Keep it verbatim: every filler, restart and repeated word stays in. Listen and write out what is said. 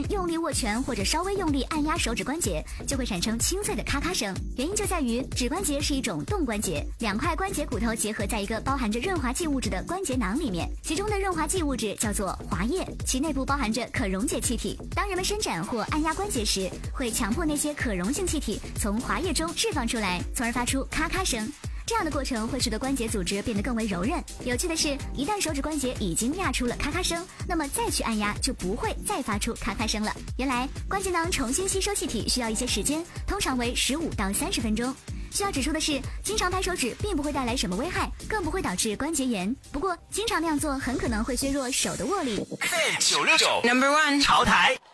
用力握拳或者稍微用力按压手指关节，就会产生清脆的咔咔声。原因就在于指关节是一种动关节，两块关节骨头结合在一个包含着润滑剂物质的关节囊里面，其中的润滑剂物质叫做滑液，其内部包含着可溶解气体。当人们伸展或按压关节时，会强迫那些可溶性气体从滑液中释放出来，从而发出咔咔声。这样的过程会使得关节组织变得更为柔韧。有趣的是，一旦手指关节已经压出了咔咔声，那么再去按压就不会再发出咔咔声了。原来关节囊重新吸收气体需要一些时间，通常为十五到三十分钟。需要指出的是，经常拍手指并不会带来什么危害，更不会导致关节炎。不过，经常那样做很可能会削弱手的握力。 九六九 Number One 潮台。